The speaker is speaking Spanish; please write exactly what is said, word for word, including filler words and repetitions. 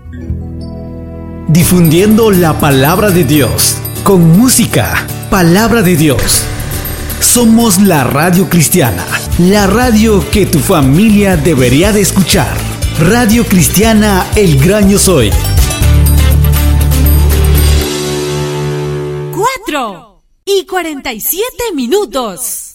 Difundiendo la palabra de Dios con música, palabra de Dios. Somos la Radio Cristiana, la radio que tu familia debería de escuchar. Radio Cristiana El Gran Yo Soy. Cuatro y cuarenta y siete minutos.